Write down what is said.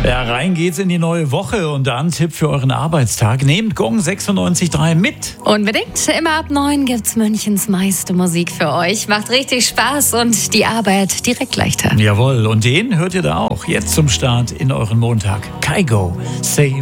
Ja, rein geht's in die neue Woche und da ein Tipp für euren Arbeitstag. Nehmt Gong 96.3 mit. Unbedingt. Immer ab 9 gibt's Münchens meiste Musik für euch. Macht richtig Spaß und die Arbeit direkt leichter. Jawohl, und den hört ihr da auch. Jetzt zum Start in euren Montag. Kygo, Say